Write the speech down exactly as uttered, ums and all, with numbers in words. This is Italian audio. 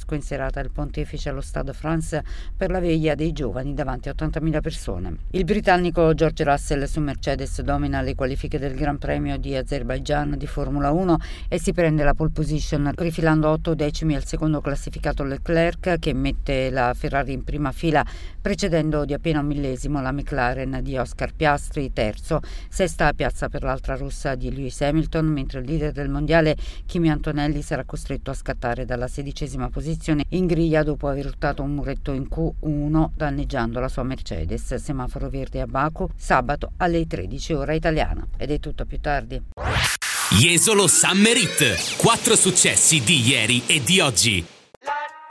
Francesco in serata il pontefice allo Stade de France per la veglia dei giovani davanti a ottantamila persone. Il britannico George Russell su Mercedes domina le qualifiche del Gran Premio di Azerbaijan di Formula uno e si prende la pole position rifilando otto decimi al secondo classificato Leclerc, che mette la Ferrari in prima fila, precedendo di appena un millesimo la McLaren di Oscar Piastri, terzo. Sesta piazza per l'altra russa di Lewis Hamilton, mentre il leader del mondiale Kimi Antonelli sarà costretto a scattare dalla sedicesima posizione in griglia dopo aver urtato un muretto in Q uno danneggiando la sua Mercedes. Semaforo verde a Baku sabato alle tredici ora italiana. Ed è tutto, più tardi. Jesolo Summer Hit, quattro successi di ieri e di oggi.